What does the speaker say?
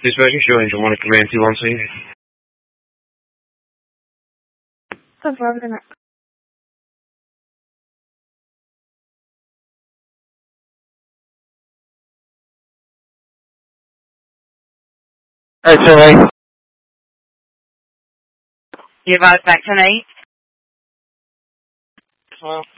Dispatch, show Angel 1 Command 2 on scene. Confirmed. Alright, Survey. You advise back tonight? Well.